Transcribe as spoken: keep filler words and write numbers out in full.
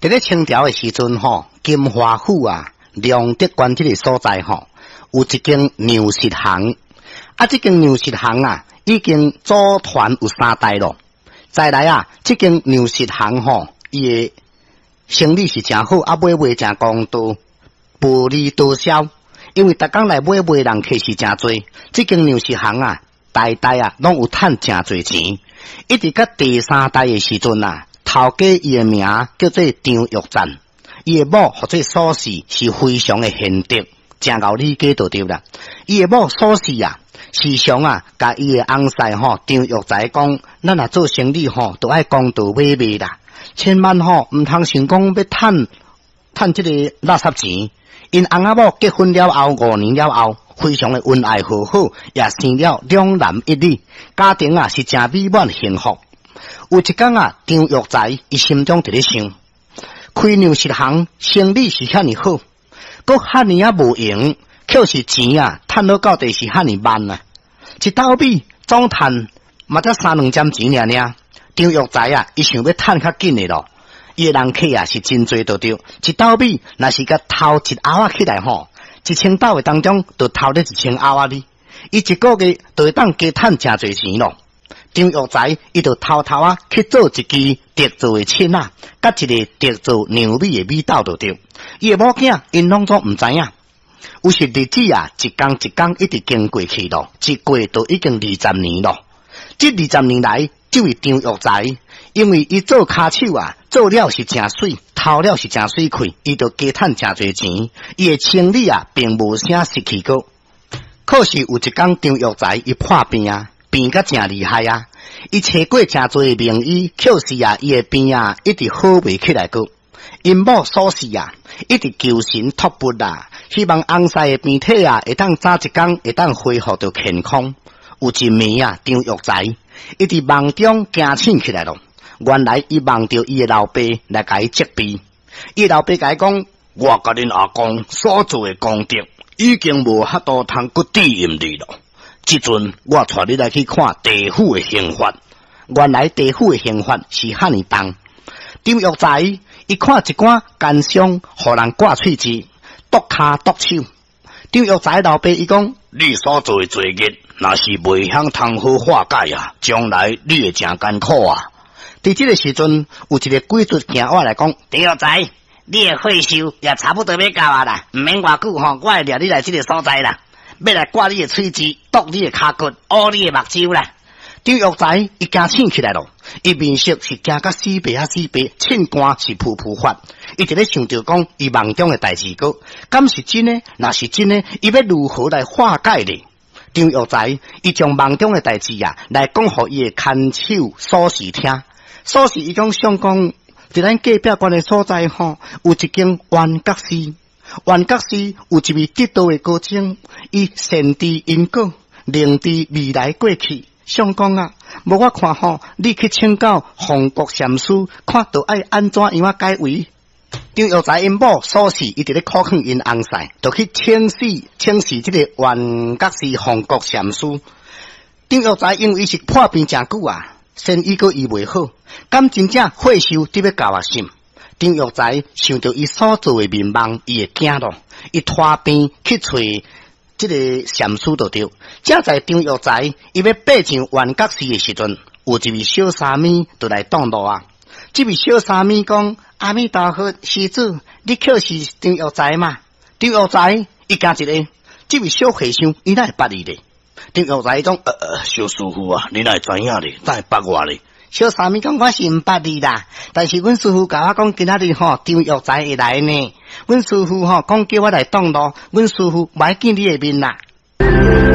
伫咧清朝诶时阵吼，金华府啊，良德关这个所在吼，有一间粮食行。啊，这间粮食行啊，已经组团有三代咯。再来啊，这间粮食行吼，伊诶生意是真好，啊买卖真公道，薄利多销。因为逐工来买卖人客是真多，这间粮食行啊，代代啊拢有赚真多钱。一直到第三代诶时阵啊，头家伊诶名叫做张玉赞，伊诶某或者所事是非常诶贤德，真够理解就对啦。伊诶某所事啊，时常啊，甲伊诶翁婿吼张玉才讲，咱若做生意吼，都爱公道买卖啦，千万吼毋通想讲要趁趁即个垃圾钱。因翁仔某结婚了后五年了后，非常的恩爱和好，也生了两男一女，家庭啊是真美满幸福。有一天啊，张玉才伊心中伫咧想，开粮食行生意是遐尼好，搁遐尼啊无用，却是钱啊趁落到底是遐尼慢啊，一斗米总趁嘛才三两针钱尔尔。张玉才啊，伊想要趁较紧的咯。伊诶人客啊是真多着着，一斗米若是甲偷一盒仔起来吼，一千斗诶当中就偷咧一千盒仔哩，伊一个月就会当加趁真侪钱咯。张玉才伊就偷偷啊去做一支特做诶签啊，甲一个特做牛米诶米斗着着。伊诶某囝因拢总毋知影，有时日子啊一天一天一直经过去咯，一过都已经二十年咯。这二十年来，这位张玉才，因为伊做骹手啊，做了是真水，偷了是真水开，伊就加趁真侪钱，伊诶生意啊，并无啥失去过。可是有一天，张玉才伊破病啊，病甲真厉害啊，伊找过真多诶名医，可是啊，伊诶病啊一直好袂起来过。因某所事啊，一直求神托佛啊，希望翁婿诶病体啊，会当早一天会当恢复到健康。有一暝啊，张玉才伊伫梦中惊醒起来咯。原来伊梦到伊诶老爸来甲伊责备，伊老爸甲伊讲：我甲恁阿公所做诶功德，已经无法度通搁抵应你咯。即阵我带你来去看地府诶刑罚。原来地府诶刑罚是遐尼重。张玉才伊看一寡奸商，互人挂喙齿、剁骹剁手。张玉才老爸伊讲：你所做诶罪孽，若是未晓通好化解啊，将来你会真艰苦啊。伫这个时阵，有一个贵族行我来讲：张玉才，你诶岁数也差不多要到啊啦，毋免偌久吼，我会掠你来这个所在啦，要来挂你诶喙齿、剁你诶骹骨、挖你诶目睭啦。张玉才伊惊醒起来咯，伊面色是惊甲死白啊死白，凊汗是噗噗发。伊伫咧想着讲，伊梦中诶代志个，敢是真诶？若是真诶，伊要如何来化解呢？张玉才伊将梦中诶代志啊，来讲互伊诶看守所事听。所事伊讲想讲，伫咱隔壁关诶所在吼，有一间冤觉寺。冤觉寺有一位得道诶高僧，伊善知因果，灵知未来过去。想讲啊，无我看吼，你去请教洪国禅师，看到爱安怎样啊解围。张玉才因某所事，伊伫咧考劝因翁婿，就去请示请示即个冤觉寺洪国禅师。张玉才因为伊是破病真久啊，生意个医袂好，敢真正血寿得要到啊心。张玉才想到伊所做诶面梦，伊会惊咯，伊拖病去找即个禅师就对。正在张玉才伊要爬上冤觉寺诶时阵，有一位小沙弥就来挡路啊。这位小沙弥讲：阿弥陀佛，施主，你却是张玉才嘛？张玉才伊惊一个，这位小和尚伊哪会捌你咧？张玉才讲：呃呃，小师傅啊，你哪会知影咧？哪会捌我咧？小沙弥讲：我是毋捌你啦，但是阮师傅甲我讲，今仔日吼张玉才会来呢。阮师傅吼讲叫我来挡路，阮师傅唔爱见你诶面啦。